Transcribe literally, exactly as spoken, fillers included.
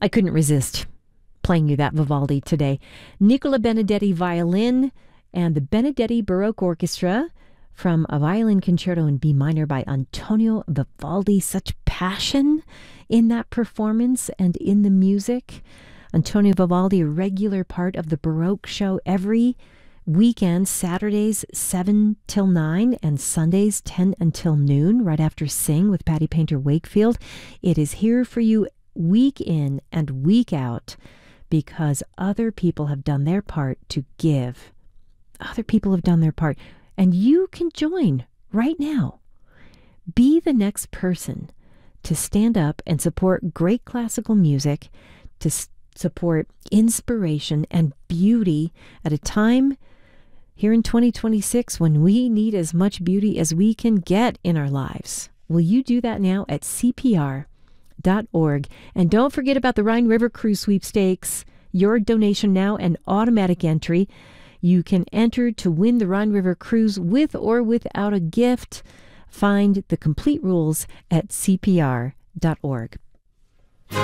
I couldn't resist playing you that Vivaldi today. Nicola Benedetti violin and the Benedetti Baroque Orchestra from a violin concerto in B minor by Antonio Vivaldi. Such passion in that performance and in the music. Antonio Vivaldi, a regular part of the Baroque show every weekend, Saturdays seven till nine and Sundays ten until noon, right after Sing with Patty Painter Wakefield. It is here for you week in and week out because other people have done their part to give. Other people have done their part. And you can join right now. Be the next person to stand up and support great classical music, to s- support inspiration and beauty at a time here in twenty twenty-six when we need as much beauty as we can get in our lives. Will you do that now at C P R dot org? And don't forget about the Rhine River Cruise Sweepstakes. Your donation now, an automatic entry. You can enter to win the Rhine River Cruise with or without a gift. Find the complete rules at C P R dot org.